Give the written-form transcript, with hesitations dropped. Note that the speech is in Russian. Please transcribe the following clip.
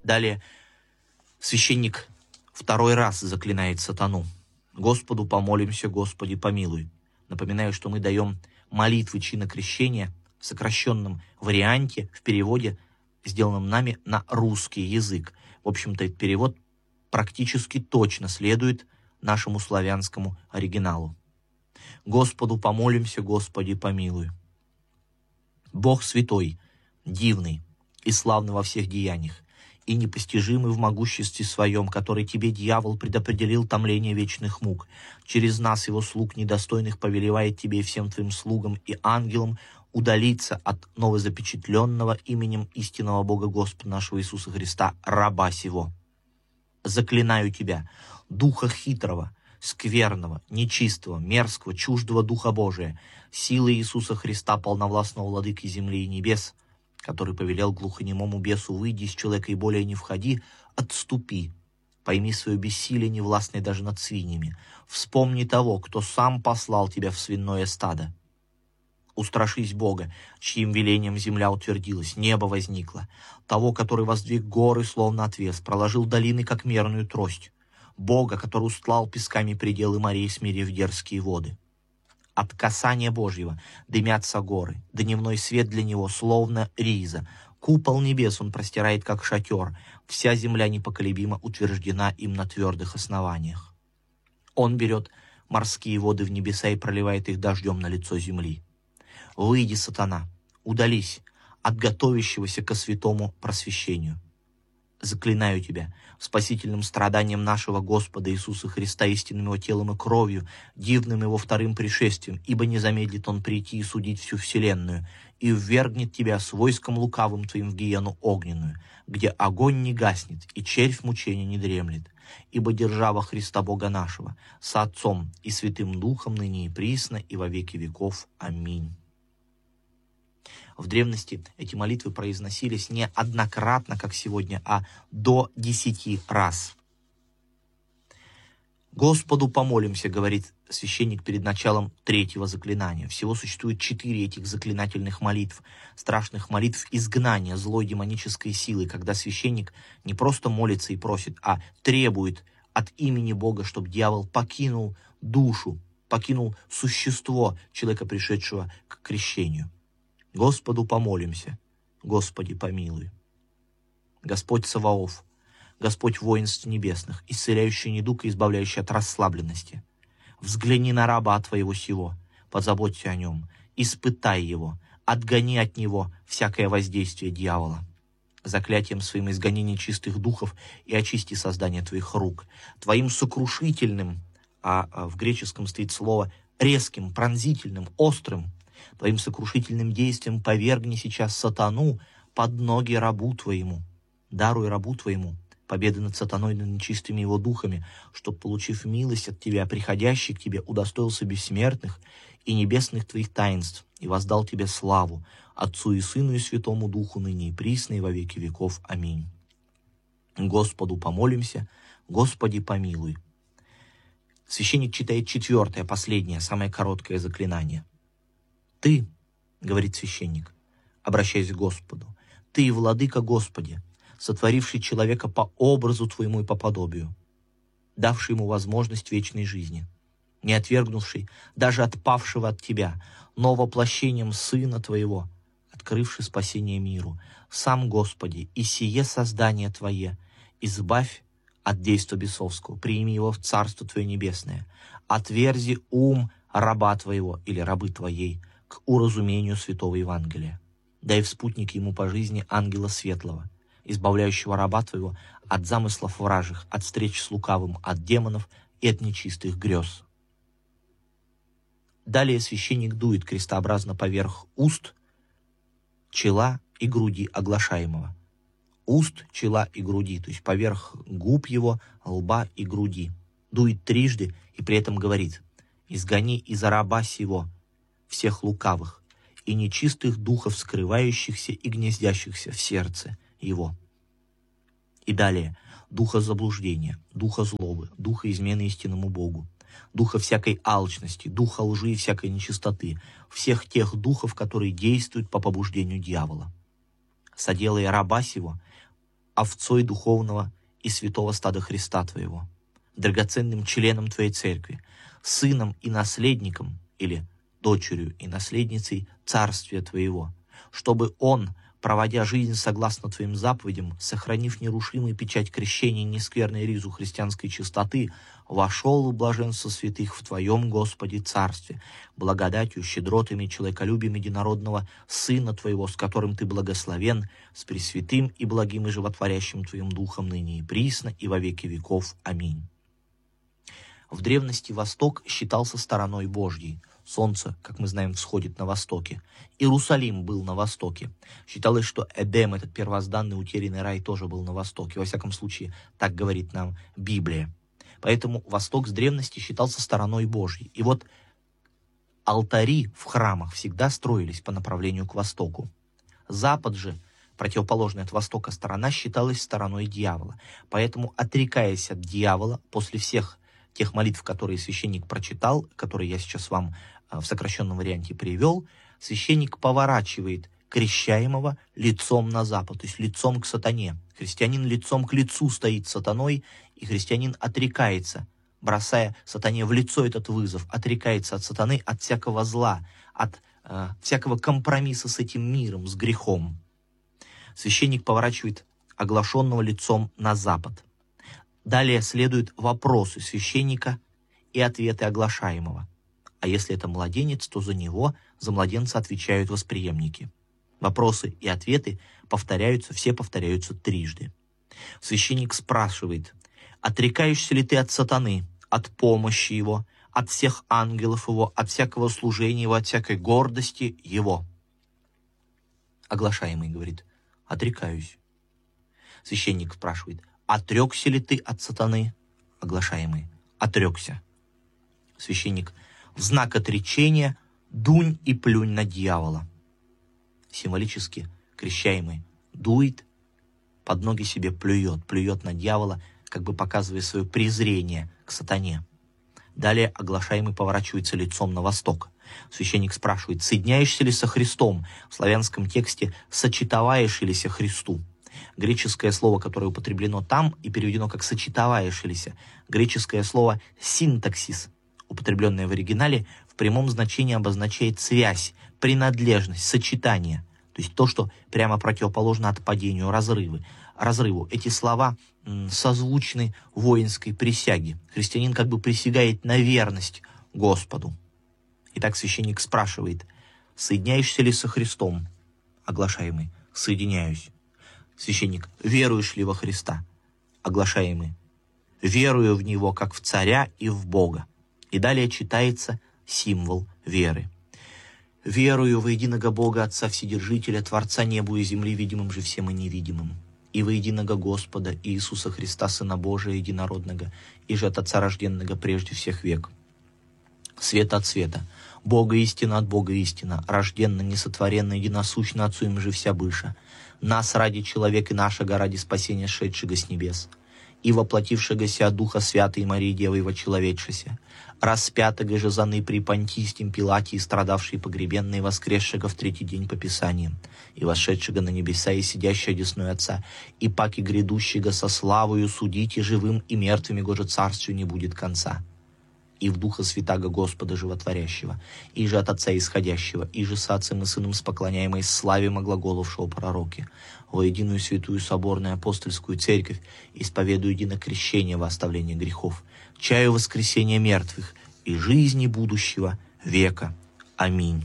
Далее священник второй раз заклинает сатану. «Господу помолимся, Господи помилуй». Напоминаю, что мы даем молитвы чина крещения в сокращенном варианте, в переводе, сделанном нами на русский язык. В общем-то, этот перевод практически точно следует нашему славянскому оригиналу. «Господу помолимся, Господи помилуй». Бог святой, дивный и славный во всех деяниях, и непостижимый в могуществе своем, который тебе, дьявол, предопределил томление вечных мук, через нас, его слуг недостойных, повелевает тебе и всем твоим слугам и ангелам удалиться от новозапечатленного именем истинного Бога Господа нашего Иисуса Христа, раба сего. Заклинаю тебя, духа хитрого, скверного, нечистого, мерзкого, чуждого Духа Божия, силы Иисуса Христа, полновластного владыки земли и небес, который повелел глухонемому бесу: выйди из человека и более не входи, отступи. Пойми свое бессилие, невластное даже над свиньями. Вспомни того, кто сам послал тебя в свиное стадо. Устрашись Бога, чьим велением земля утвердилась, небо возникло, того, который воздвиг горы, словно отвес, проложил долины, как мерную трость, Бога, который устлал песками пределы морей, смирив дерзкие воды. От касания Божьего дымятся горы, дневной свет для него словно риза. Купол небес он простирает, как шатер. Вся земля непоколебимо утверждена им на твердых основаниях. Он берет морские воды в небеса и проливает их дождем на лицо земли. Выйди, сатана, удались от готовящегося ко святому просвещению. Заклинаю тебя спасительным страданием нашего Господа Иисуса Христа, истинным его телом и кровью, дивным его вторым пришествием, ибо не замедлит он прийти и судить всю вселенную, и ввергнет тебя с войском лукавым твоим в гиену огненную, где огонь не гаснет и червь мучения не дремлет. Ибо держава Христа Бога нашего со Отцом и Святым Духом ныне и присно и во веки веков. Аминь. В древности эти молитвы произносились не однократно, как сегодня, а до 10 раз. «Господу помолимся», — говорит священник перед началом 3-го заклинания. Всего существует 4 этих заклинательных молитв, страшных молитв изгнания злой демонической силы, когда священник не просто молится и просит, а требует от имени Бога, чтобы дьявол покинул душу, покинул существо человека, пришедшего к крещению. «Господу помолимся, Господи помилуй». Господь Саваоф, Господь воинств небесных, исцеляющий недуг и избавляющий от расслабленности, взгляни на раба Твоего сего, позаботься о нем, испытай его, отгони от него всякое воздействие дьявола. Заклятием своим изгони нечистых духов и очисти создание Твоих рук. Твоим сокрушительным, а в греческом стоит слово резким, пронзительным, острым, Твоим сокрушительным действием повергни сейчас сатану под ноги рабу Твоему. Даруй рабу Твоему победы над сатаной и над нечистыми его духами, чтоб, получив милость от Тебя, приходящий к Тебе, удостоился бессмертных и небесных Твоих таинств и воздал Тебе славу, Отцу и Сыну и Святому Духу, ныне и присно и во веки веков. Аминь. Господу помолимся, Господи помилуй. Священник читает 4-е, последнее, самое короткое заклинание. «Ты, — говорит священник, обращаясь к Господу, — Ты, Владыка Господи, сотворивший человека по образу Твоему и по подобию, давший ему возможность вечной жизни, не отвергнувший даже отпавшего от Тебя, но воплощением Сына Твоего, открывший спасение миру, сам, Господи, и сие создание Твое, избавь от действа бесовского, прими его в Царство Твое Небесное, отверзи ум раба Твоего или рабы Твоей к уразумению святого Евангелия. Дай в спутник ему по жизни ангела светлого, избавляющего раба Твоего от замыслов вражих, от встреч с лукавым, от демонов и от нечистых грез». Далее священник дует крестообразно поверх уст, чела и груди оглашаемого. Уст, чела и груди, то есть поверх губ его, лба и груди. Дует трижды и при этом говорит: «Изгони из раба сего всех лукавых и нечистых духов, скрывающихся и гнездящихся в сердце его». И далее: духа заблуждения, духа злобы, духа измены истинному Богу, духа всякой алчности, духа лжи и всякой нечистоты, всех тех духов, которые действуют по побуждению дьявола. Соделай раба сего овцой духовного и святого стада Христа Твоего, драгоценным членом Твоей церкви, сыном и наследником или дочерью и наследницей Царствия Твоего, чтобы он, проводя жизнь согласно Твоим заповедям, сохранив нерушимую печать крещения и нескверной ризу христианской чистоты, вошел в блаженство святых в Твоем, Господи, Царстве, благодатью, щедротами, человеколюбием единородного Сына Твоего, с которым Ты благословен, с пресвятым и благим и животворящим Твоим Духом, ныне и присно, и во веки веков. Аминь. В древности Восток считался стороной Божьей. Солнце, как мы знаем, всходит на востоке. Иерусалим был на востоке. Считалось, что Эдем, этот первозданный утерянный рай, тоже был на востоке. Во всяком случае, так говорит нам Библия. Поэтому Восток с древности считался стороной Божьей. И вот алтари в храмах всегда строились по направлению к востоку. Запад же, противоположная от востока сторона, считалась стороной дьявола. Поэтому, отрекаясь от дьявола, после всех тех молитв, которые священник прочитал, которые я сейчас вам в сокращенном варианте привел, священник поворачивает крещаемого лицом на запад, то есть лицом к сатане. Христианин лицом к лицу стоит с сатаной, и христианин отрекается, бросая сатане в лицо этот вызов, отрекается от сатаны, от всякого зла, от всякого компромисса с этим миром, с грехом. Священник поворачивает оглашенного лицом на запад. Далее следуют вопросы священника и ответы оглашаемого. А если это младенец, то за него, за младенца отвечают восприемники. Вопросы и ответы все повторяются трижды. Священник спрашивает: отрекаешься ли ты от сатаны, от помощи его, от всех ангелов его, от всякого служения его, от всякой гордости его? Оглашаемый говорит: отрекаюсь. Священник спрашивает: отрекся ли ты от сатаны? Оглашаемый: отрекся. Священник в знак отречения: дунь и плюнь на дьявола. Символически крещаемый дует, под ноги себе плюет на дьявола, как бы показывая свое презрение к сатане. Далее оглашаемый поворачивается лицом на восток. Священник спрашивает: соединяешься ли со Христом? В славянском тексте сочетоваешь ли со Христу? Греческое слово, которое употреблено там и переведено как «сочетоваешься», греческое слово «синтаксис», употребленное в оригинале, в прямом значении обозначает связь, принадлежность, сочетание. То есть то, что прямо противоположно отпадению, разрыву. Эти слова созвучны воинской присяге. Христианин как бы присягает на верность Господу. Итак, священник спрашивает: соединяешься ли со Христом? Оглашаемый: соединяюсь. Священник: веруешь ли во Христа? Оглашаемый: верую в Него, как в Царя и в Бога. И далее читается символ веры. Верую во единого Бога, Отца Вседержителя, Творца неба и земли, видимым же всем и невидимым, и во единого Господа Иисуса Христа, Сына Божия единородного, и же от Отца рожденного прежде всех век. Свет от света, Бога истина от Бога истина, рожденно, несотворенно, единосущно Отцу им же вся быша, нас ради человека и нашего ради спасения шедшего с небес, и воплотившегося от Духа Святой Марии Девы вочеловечися, распятого же заны при Понтийском Пилате и страдавший погребенный, и воскресшего в третий день по Писаниям, и вошедшего на небеса и сидящего одесную Отца, и паки грядущего со славою судите живым и мертвым, гоже царствию не будет конца. И в Духа Святаго Господа Животворящего, и же от Отца Исходящего, и же с Отцем и Сыном споклоняемой славе глаголовшего пророки, во единую святую соборную апостольскую церковь, исповедую едино крещение во оставление грехов, чаю воскресения мертвых и жизни будущего века. Аминь.